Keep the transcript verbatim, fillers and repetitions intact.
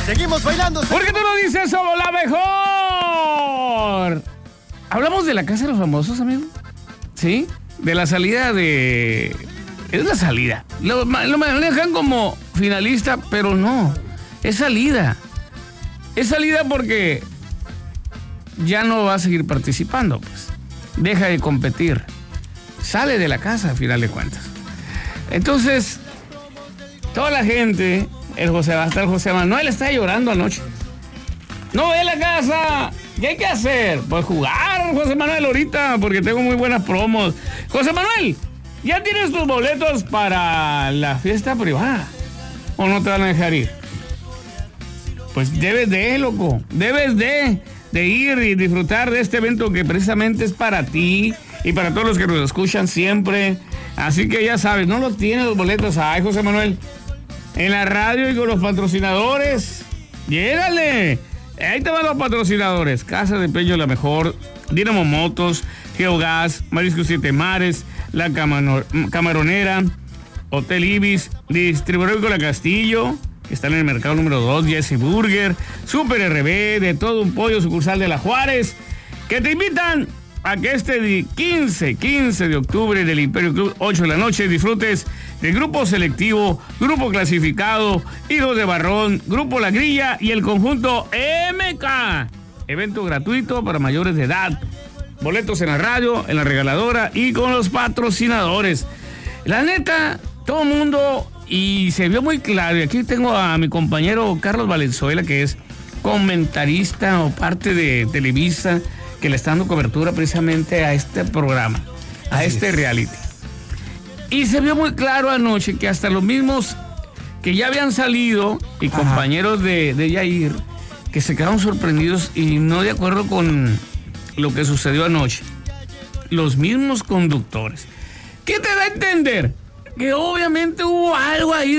Seguimos bailando. ¿Por qué tú no dices somos la mejor? ¿Hablamos de la casa de los famosos, amigo? ¿Sí? De la salida de... Es la salida. Lo, lo manejan como finalista, pero no. Es salida. Es salida porque ya no va a seguir participando, pues. Deja de competir. Sale de la casa, a final de cuentas. Entonces, toda la gente, el José, hasta el José Manuel está llorando anoche. No ve la casa. ¿Qué hay que hacer? Pues jugar, José Manuel, ahorita, porque tengo muy buenas promos. José Manuel, ¿ya tienes tus boletos para la fiesta privada? ¿O no te van a dejar ir? Pues debes de, loco. Debes de, de ir y disfrutar de este evento que precisamente es para ti y para todos los que nos escuchan siempre. Así que ya sabes, no los tienes los boletos. Ay, José Manuel, en la radio y con los patrocinadores. ¡Llégale! Ahí te van los patrocinadores. Casa de Peño La Mejor, Dinamo Motos, Geogas, Marisco Siete Mares, La Camano- Camaronera, Hotel Ibis, Distribuidor La Castillo, que está en el mercado número dos, Jesse Burger, Super R B, De Todo Un Pollo, sucursal de La Juárez, que te invitan a que este quince, quince de octubre del Imperio Club, ocho de la noche, disfrutes del grupo selectivo, grupo clasificado, Hijos de Barrón, Grupo La Grilla y el conjunto M K. Evento gratuito para mayores de edad. Boletos en la radio, en la regaladora y con los patrocinadores. La neta, todo el mundo, y se vio muy claro, y aquí tengo a mi compañero Carlos Valenzuela, que es comentarista o parte de Televisa, que le está dando cobertura precisamente a este programa, a Así este es. reality. Y se vio muy claro anoche que hasta los mismos que ya habían salido y Ajá. compañeros de, de Yair, que se quedaron sorprendidos y no de acuerdo con lo que sucedió anoche. Los mismos conductores. ¿Qué te da a entender? Que obviamente hubo algo ahí